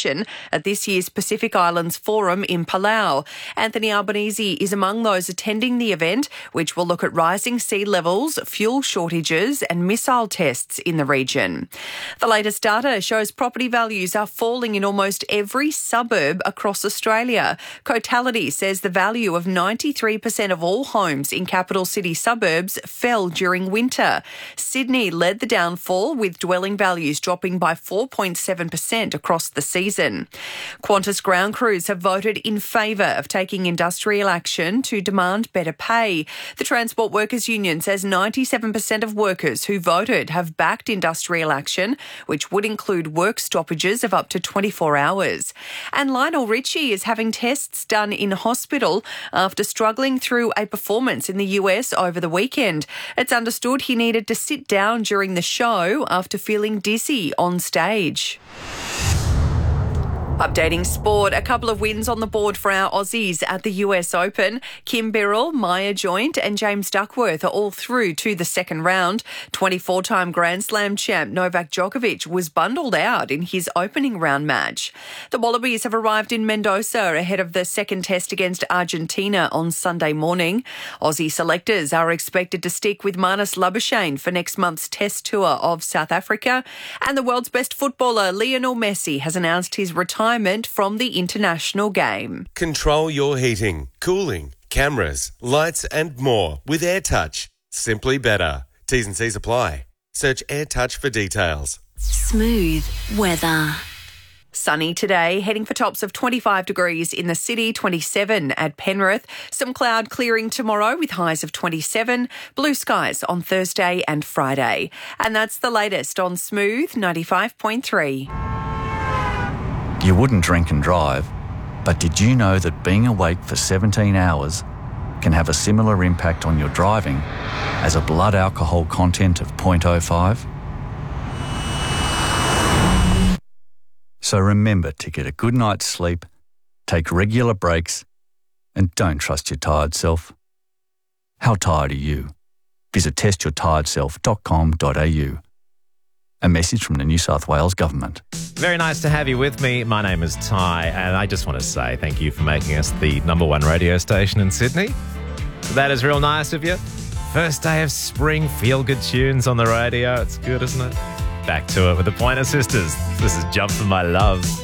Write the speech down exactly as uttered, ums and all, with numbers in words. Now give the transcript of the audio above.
action at this year's Pacific Islands Forum in Palau. Anthony Albanese is among those attending the event, which will look at rising sea levels, fuel shortages and missile tests in the region. The latest data shows property values are falling in almost every suburb across Australia. Cotality says the value of ninety-three percent of all homes in capital city suburbs fell during winter. Sydney led the downfall, with dwelling values dropping by four point seven percent across the season. Qantas ground crews have voted in favour of taking industrial action to demand better pay. The Transport Workers Union says ninety-seven percent of workers who voted have backed industrial action, which would include work stoppages of up to twenty-four hours. And Lionel Richie is having tests done in hospital after struggling through a performance in the U S over the weekend. It's understood he needed to sit down during the show after feeling dizzy on stage. Updating sport, a couple of wins on the board for our Aussies at the U S Open. Kim Birrell, Maya Joint and James Duckworth are all through to the second round. twenty-four-time Grand Slam champ Novak Djokovic was bundled out in his opening round match. The Wallabies have arrived in Mendoza ahead of the second test against Argentina on Sunday morning. Aussie selectors are expected to stick with Marnus Labuschagne for next month's test tour of South Africa. And the world's best footballer Lionel Messi has announced his retirement from the international game. Control your heating, cooling, cameras, lights and more with AirTouch. Simply better. T's and C's apply. Search AirTouch for details. Smooth weather. Sunny today, heading for tops of twenty-five degrees in the city, twenty-seven at Penrith. Some cloud clearing tomorrow with highs of twenty-seven. Blue skies on Thursday and Friday. And that's the latest on Smooth ninety-five point three. You wouldn't drink and drive, but did you know that being awake for seventeen hours can have a similar impact on your driving as a blood alcohol content of zero point zero five? So remember to get a good night's sleep, take regular breaks, and don't trust your tired self. How tired are you? Visit test your tired self dot com dot a u. A message from the New South Wales Government. Very nice to have you with me. My name is Ty, and I just want to say thank you for making us the number one radio station in Sydney. That is real nice of you. First day of spring, feel-good tunes on the radio. It's good, isn't it? Back to it with the Pointer Sisters. This is Jump for My Love.